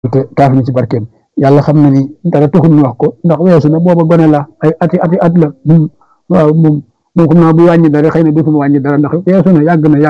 te taaf na ci barkeem yàlla xam na ni dara taxul ñu wax ko ndax weesu na booba gone la ay ati at la waaw moom xam naa bu wàññi dara xëy na dootul wàññi dara ndax weesu na yàgg na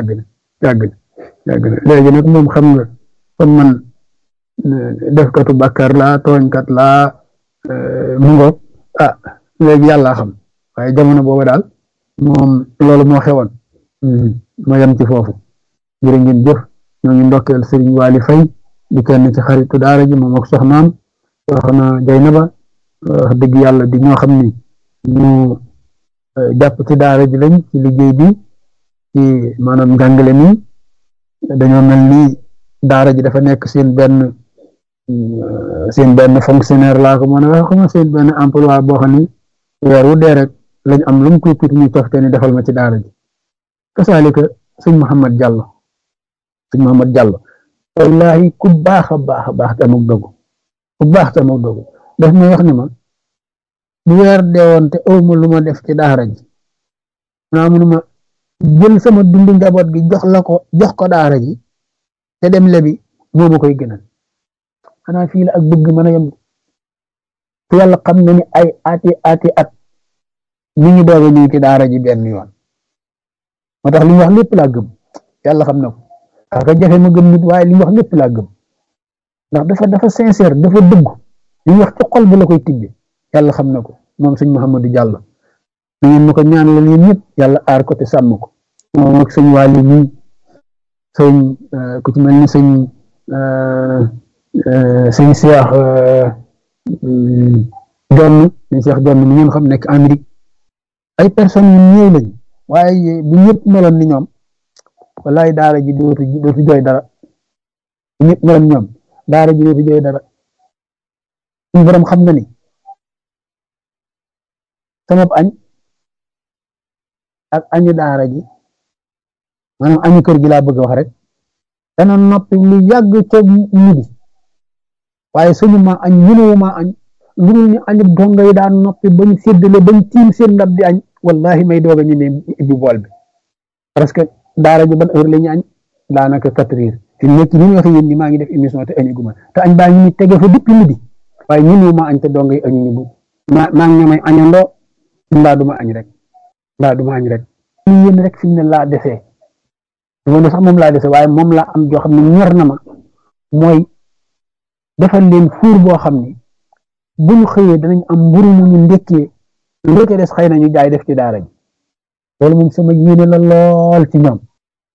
léegi nag moom xam nga comme man defkatu bàkkaar laa tooñkat laa mu ngoog léegi yàlla xam waaye jamono booba daal moom loolu moo xewoon ma yem ci foofu jërë ngeen jëf ñoo ngi ndokkeel Serigne Waly Faye di kenn ci xaritu daara ji moom ak soxnaam soxna Jaynaba wax dëgg yàlla di ñoo xam ni ñu jàpp ci daara ji lañ ci liggéey bi ci maanaam njàngale mi dañoo mel ni daara ji dafa nekk seen benn fonctionnaire laa ko mën a wax xam seen benn emploi boo xam ni weer wu dee rek lañ am lu mu tuuti ñu tofte ni defal ma ci daara ji kasaalika sëñ Mouhamed Diallo wallahi ku baax a baax te amul dogu daf may wax ni ma bu weer deewoon te awma lu ma def ci daara ji naa munuma jël sama dundu njaboot gi jox ko daara ji te dem lebi moo ma koy gënal xanaa fii la ak bëgg mën a yem te yàlla xam na ni ay ati at mi ngi doog a ñëw ci daara ji benn yoon moo tax li mu wax lépp laa gëm yàlla xam na ko parce que jafe ma gëm nit waaye li mu wax lépp laa gëm ndax dafa sincère dafa dëgg li mu wax ci xol bi la koy tibbe yàlla xam na ko moom sëñ Mouhamadou Diallo ñu ngeen ma ko ñaanal yéen ñëpp yàlla aar ko te sàmm ko moom ak sëñ Waly ñi sëñ ku ci mel ni sëñ Cheikh Jonn mi ngeen xam nekk Amérique ay personnes yu ñëw lañ waaye bu ñëpp meloon ni ñoom wallahi daara ji dootu jooy dara bu ñëpp meloon ñoom daara ji dootu jooy dara suñu borom xam na ni sama añ ak añu daara ji maanaam añu kër gi laa bëgg wax rek dana noppi lu yàgg ca midi waaye suñu ma añ mënuwu ma añ lu ñu añu donga yi daan noppi bañ séddale bañ tiim seen ndab di añ wallahi may doog a ñu ne ibbi bool bi parce que daara ji ban heure la ñu añ daanaka 4 heures fi nekk ni ñu waxee yéen ni maa ngi def émission te añu guma te añ baa ñu ni tege fa depuis midi waaye mënuwu ma añ te donga yi añu ñu bu maa ngi ñamay añandoo mbaa duma añ rek ñu yéen rek fi mu ne laa desee dama ne sax moom laa desee waaye moom laa am joo xam ne ñor na ma mooy defal leen fuur boo xam ne bu ñu xëyee danañ am mburu mu ñu ndekkee lu ca des xëy na ñu jaay def ci daara ji loolu moom sama yéene la lool ci ñoom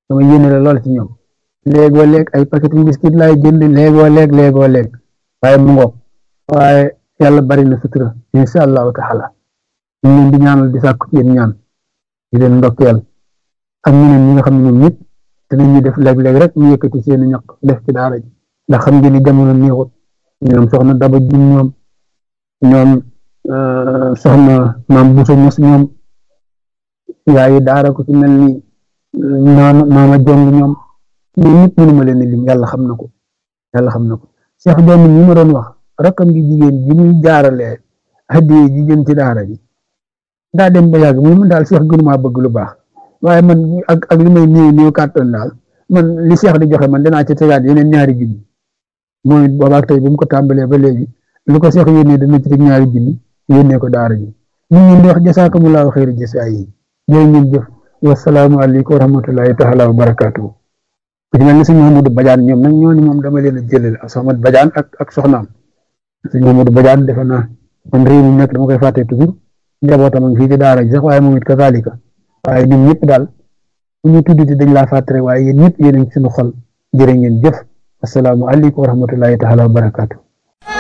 léegoo léeg ay paquet biscuit laay jënd léegoo léeg waaye mu ngoog waaye yàlla bari na sutura insha allahu taala ñu leen di ñaanal di sàkku ci yéen ñaan di leen ndokkeel ak ñeneen ñi nga xam ne ñoom ñëpp danañu def léeg-léeg rek ñu yëkkati seen ñaq def ci daara ji ndax xam ngeen ni jamono neexut ñoom soxna Daba Jum ñoom soxna maam Bousso Ñas ñoom yaayi daara ko ci mel ni maama Jong ñoom ñëpp mënuma leen lim yàlla xam na ko Cheikh Jonn ñi ma doon wax rakkam gi jigéen ji muy jaaralee hadiye ji jëm ci daara ji daa dem ba yàgg mu daal Cheikh gënumaa bëgg lu baax waaye man ak li may néew kàttan daal man li Cheikh di joxe man danaa ci tegaat yeneen ñaari junni mooy boobaak tey bu mu ko tàmbalee ba léegi lu ko Cheikh yónnee dana ci teg ñaari junni yónnee ko daara ji ñu ngi di wax jasaakumullahu xayri jasaa yi jërë ngeen jëf wasalaamu aleykum wa rahmatullahi taala wa barakaatuhu ku ci mel ni sëñ Mamadou Badiane ñoom nag ñooñu moom dama leen a jëlale ak Mamadou Badiane ak soxnaam sëñ Mamadou Badiane defe naa man réew mi nekk dama koy fàtte toujours njabootam ak fii ci daara ji sax waaye moom it kazalika waaye ñun ñëpp daal bu ñu tuddati dañ laa fàtte rek waaye yéen ñëpp yéen a ngi suñu xol jërë ngeen jëf assalaamu aleykum wa rahmatullahi taala wa barakaatuhu